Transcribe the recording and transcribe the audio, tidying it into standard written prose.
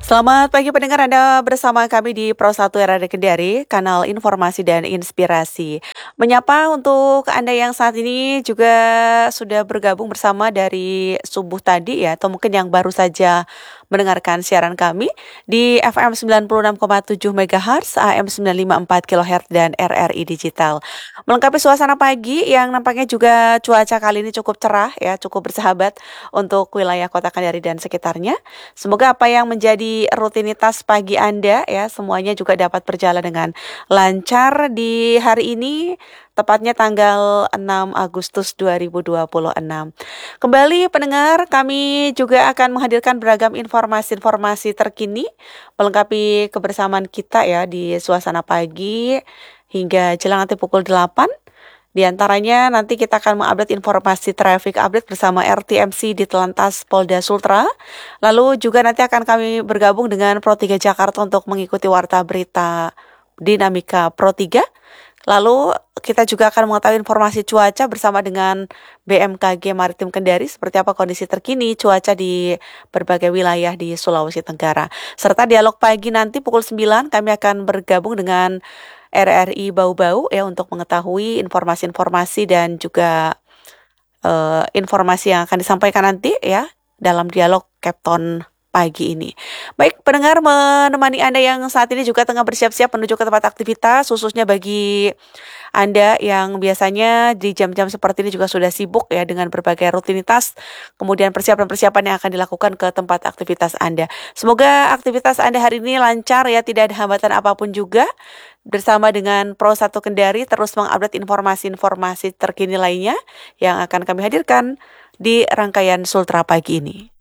Selamat pagi pendengar, Anda bersama kami di Pro 1 RRI Kendari, kanal informasi dan inspirasi. Menyapa untuk Anda yang saat ini juga sudah bergabung bersama dari subuh tadi ya, atau mungkin yang baru saja mendengarkan siaran kami di FM 96,7 MHz, AM 954 kHz dan RRI Digital. Melengkapi suasana pagi yang nampaknya juga cuaca kali ini cukup cerah ya, cukup bersahabat untuk wilayah Kota Kendari dan sekitarnya. Semoga apa yang menjadi rutinitas pagi Anda ya semuanya juga dapat berjalan dengan lancar di hari ini, tepatnya tanggal 6 Agustus 2026. Kembali pendengar, kami juga akan menghadirkan beragam informasi-informasi terkini melengkapi kebersamaan kita ya di suasana pagi hingga jelang nanti pukul 8. Di antaranya nanti kita akan mengupdate informasi traffic update bersama RTMC di Telantas Polda Sultra. Lalu juga nanti akan kami bergabung dengan Pro 3 Jakarta untuk mengikuti warta berita Dinamika Pro 3. Lalu kita juga akan mengetahui informasi cuaca bersama dengan BMKG Maritim Kendari seperti apa kondisi terkini cuaca di berbagai wilayah di Sulawesi Tenggara. Serta dialog pagi nanti pukul 9 kami akan bergabung dengan RRI Bau-Bau ya untuk mengetahui informasi-informasi dan juga informasi yang akan disampaikan nanti ya dalam dialog Capton pagi ini. Baik, pendengar, menemani Anda yang saat ini juga tengah bersiap-siap menuju ke tempat aktivitas, khususnya bagi Anda yang biasanya di jam-jam seperti ini juga sudah sibuk ya dengan berbagai rutinitas, kemudian persiapan-persiapan yang akan dilakukan ke tempat aktivitas Anda. Semoga aktivitas Anda hari ini lancar ya, tidak ada hambatan apapun juga. Bersama dengan Pro 1 Kendari terus mengupdate informasi-informasi terkini lainnya yang akan kami hadirkan di rangkaian Sultra pagi ini.